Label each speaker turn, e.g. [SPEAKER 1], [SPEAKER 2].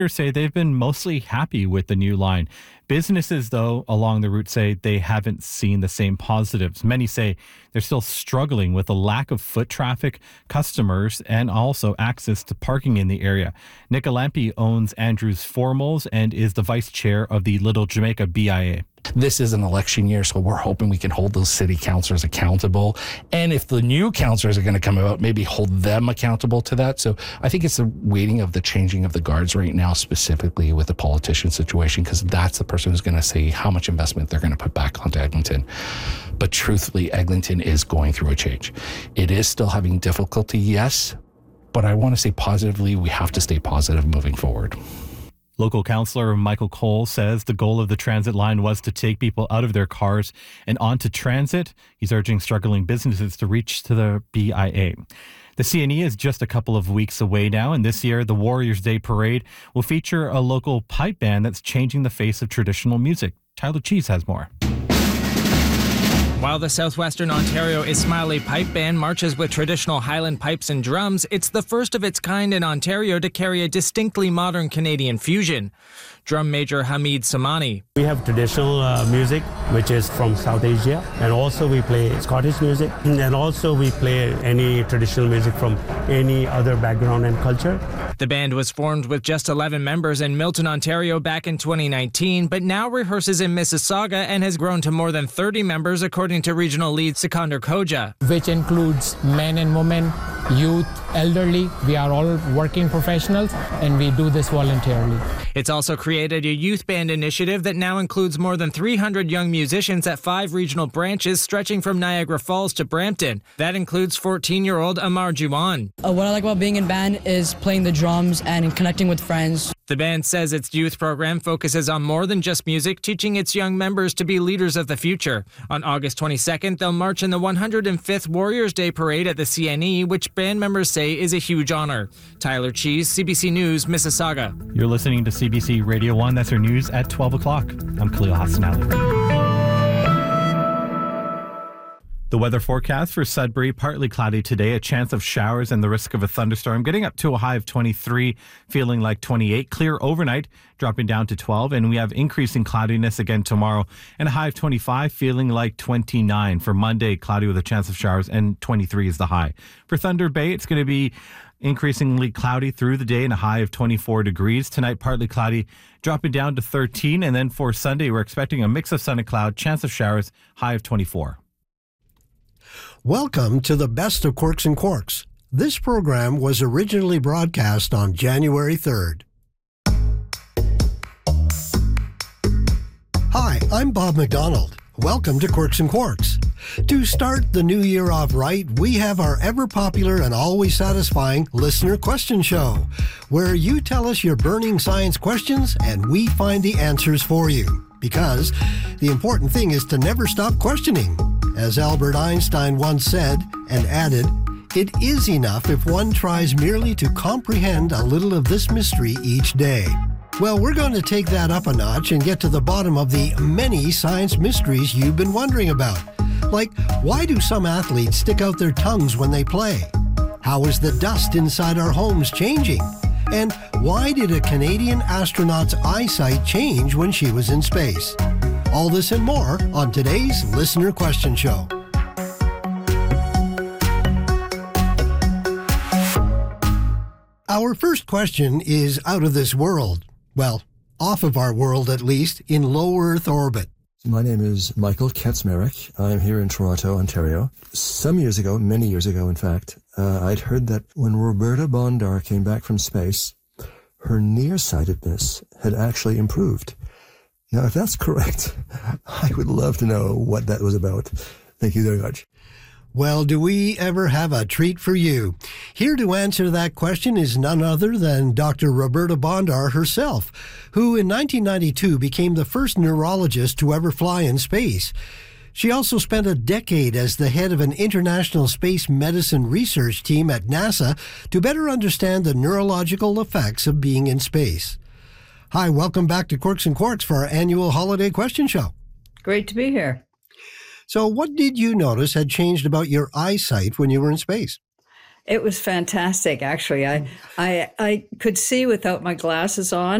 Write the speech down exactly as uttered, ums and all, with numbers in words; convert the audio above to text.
[SPEAKER 1] say they've been mostly happy with the new line. Businesses, though, along the route say they haven't seen the same positives. Many say they're still struggling with a lack of foot traffic, customers, and also access to parking in the area. Nick Alampi owns Andrews Formals and is the vice chair of the Little Jamaica B I A.
[SPEAKER 2] This is an election year, so we're hoping we can hold those city councillors accountable. And if the new councillors are going to come out, maybe hold them accountable to that. So I think it's the waiting of the changing of the guards right now, specifically with the politician situation, because that's the person who's going to say how much investment they're going to put back onto Eglinton. But truthfully, Eglinton is going through a change. It is still having difficulty, yes, but I want to say positively, we have to stay positive moving forward.
[SPEAKER 1] Local councillor Michael Cole says the goal of the transit line was to take people out of their cars and onto transit. He's urging struggling businesses to reach to the B I A. The C N E is just a couple of weeks away now, and this year the Warriors Day Parade will feature a local pipe band that's changing the face of traditional music. Tyler Cheese has more.
[SPEAKER 3] While the Southwestern Ontario Ismaili Pipe Band marches with traditional Highland pipes and drums, it's the first of its kind in Ontario to carry a distinctly modern Canadian fusion. Drum major Hamid Samani.
[SPEAKER 4] We have traditional uh, music, which is from South Asia, and also we play Scottish music, and also we play any traditional music from any other background and culture.
[SPEAKER 3] The band was formed with just eleven members in Milton, Ontario back in twenty nineteen, but now rehearses in Mississauga and has grown to more than thirty members, according to regional lead Sikander Koja.
[SPEAKER 5] Which includes men and women, youth, elderly. We are all working professionals, and we do this voluntarily.
[SPEAKER 3] It's also created a youth band initiative that now includes more than three hundred young musicians at five regional branches stretching from Niagara Falls to Brampton. That includes fourteen-year-old Amar Juwan.
[SPEAKER 6] Uh, what I like about being in band is playing the drums and connecting with friends.
[SPEAKER 3] The band says its youth program focuses on more than just music, teaching its young members to be leaders of the future. On August twenty-second, they'll march in the one hundred fifth Warriors Day Parade at the C N E, which band members say is a huge honor. Tyler Cheese, C B C News, Mississauga.
[SPEAKER 1] You're listening to C B C Radio one. That's our news at twelve o'clock. I'm Khalil Hassan Ali. The weather forecast for Sudbury, partly cloudy today, a chance of showers and the risk of a thunderstorm, getting up to a high of twenty-three, feeling like twenty-eight. Clear overnight, dropping down to twelve, and we have increasing cloudiness again tomorrow, and a high of twenty-five, feeling like twenty-nine. For Monday, cloudy with a chance of showers, and twenty-three is the high. For Thunder Bay, it's going to be increasingly cloudy through the day and a high of twenty-four degrees. Tonight, partly cloudy, dropping down to thirteen, and then for Sunday, we're expecting a mix of sun and cloud, chance of showers, high of twenty-four.
[SPEAKER 7] Welcome to the Best of Quirks and Quarks. This program was originally broadcast on January third. Hi, I'm Bob McDonald. Welcome to Quirks and Quarks. To start the new year off right, we have our ever-popular and always satisfying listener question show, where you tell us your burning science questions and we find the answers for you. Because the important thing is to never stop questioning. As Albert Einstein once said and added, it is enough if one tries merely to comprehend a little of this mystery each day. Well, we're going to take that up a notch and get to the bottom of the many science mysteries you've been wondering about. Like, why do some athletes stick out their tongues when they play? How is the dust inside our homes changing? And why did a Canadian astronaut's eyesight change when she was in space? All this and more on today's Listener Question Show. Our first question is out of this world. Well, off of our world at least, in low Earth orbit.
[SPEAKER 8] My name is Michael Kaczmarek. I'm here in Toronto, Ontario. Some years ago, many years ago in fact, uh, I'd heard that when Roberta Bondar came back from space, her nearsightedness had actually improved. Now, if that's correct, I would love to know what that was about. Thank you very much.
[SPEAKER 7] Well, do we ever have a treat for you? Here to answer that question is none other than Doctor Roberta Bondar herself, who in nineteen ninety-two became the first neurologist to ever fly in space. She also spent a decade as the head of an international space medicine research team at NASA to better understand the neurological effects of being in space. Hi, welcome back to Quirks and Quarks for our annual holiday question show.
[SPEAKER 9] Great to be here.
[SPEAKER 7] So what did you notice had changed about your eyesight when you were in space?
[SPEAKER 9] It was fantastic, actually. I, I, I could see without my glasses on.